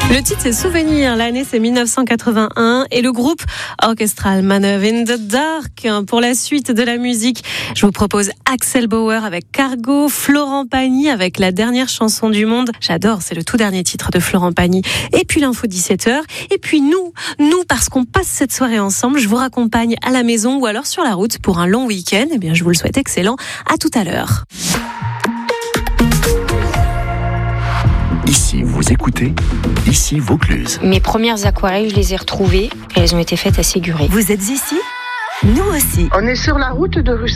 Le titre c'est Souvenir, l'année c'est 1981 et le groupe orchestral Manœuvre in the Dark. Pour la suite de la musique, je vous propose Axel Bauer avec Cargo, Florent Pagny avec La dernière chanson du monde. J'adore, c'est le tout dernier titre de Florent Pagny. Et puis l'info 17h. Et puis nous parce qu'on passe cette soirée ensemble, je vous raccompagne à la maison ou alors sur la route pour un long week-end. Eh bien, je vous le souhaite excellent. À tout à l'heure. Ici, vous écoutez, ici Vaucluse. Mes premières aquarelles, je les ai retrouvées et elles ont été faites à Séguré. Vous êtes ici ? Nous aussi. On est sur la route de Russie.